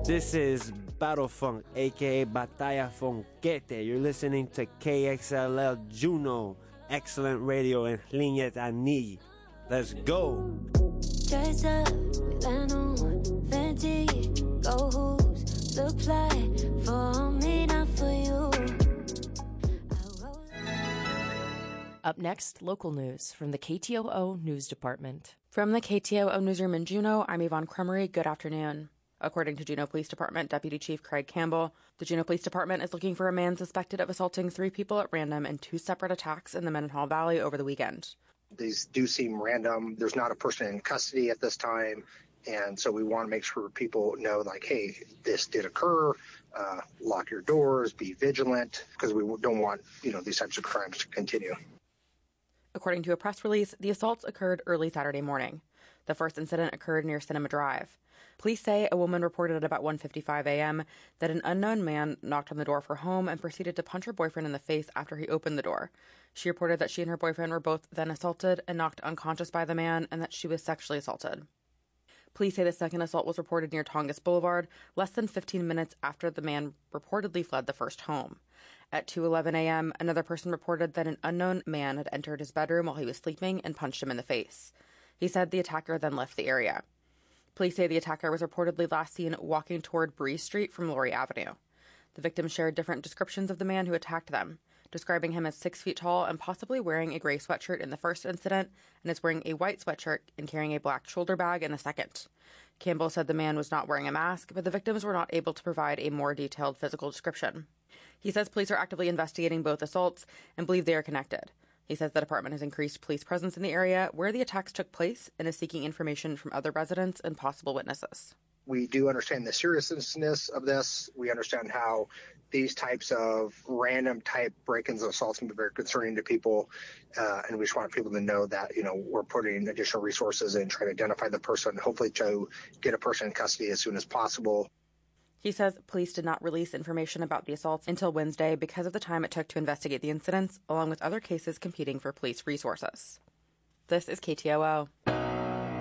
This is Battle Funk, aka Batalla Fonquete. You're listening to KXLL Juno, excellent radio in Liñet Ani. Let's go. Dress up with Lano, Fenty, go who's, look fly for me, not for you. Up next, local news from the KTOO News Department. From the KTOO Newsroom in Juneau, I'm Yvonne Cremery. Good afternoon. According to Juneau Police Department Deputy Chief Craig Campbell, the Juneau Police Department is looking for a man suspected of assaulting 3 people at random in 2 separate attacks in the Mendenhall Valley over the weekend. These do seem random. There's not a person in custody at this time. And so we want to make sure people know, like, hey, this did occur. Lock your doors, be vigilant, because we don't want, these types of crimes to continue. According to a press release, the assaults occurred early Saturday morning. The first incident occurred near Cinema Drive. Police say a woman reported at about 1:55 a.m. that an unknown man knocked on the door of her home and proceeded to punch her boyfriend in the face after he opened the door. She reported that she and her boyfriend were both then assaulted and knocked unconscious by the man and that she was sexually assaulted. Police say the second assault was reported near Tongass Boulevard, less than 15 minutes after the man reportedly fled the first home. At 2:11 a.m., another person reported that an unknown man had entered his bedroom while he was sleeping and punched him in the face. He said the attacker then left the area. Police say the attacker was reportedly last seen walking toward Breeze Street from Laurie Avenue. The victims shared different descriptions of the man who attacked them, describing him as 6 feet tall and possibly wearing a gray sweatshirt in the first incident and is wearing a white sweatshirt and carrying a black shoulder bag in the second. Campbell said the man was not wearing a mask, but the victims were not able to provide a more detailed physical description. He says police are actively investigating both assaults and believe they are connected. He says the department has increased police presence in the area where the attacks took place and is seeking information from other residents and possible witnesses. We do understand the seriousness of this. We understand how these types of random type break-ins and assaults can be very concerning to people. And we just want people to know that, we're putting additional resources in trying to identify the person, hopefully to get a person in custody as soon as possible. He says police did not release information about the assaults until Wednesday because of the time it took to investigate the incidents, along with other cases competing for police resources. This is KTOO.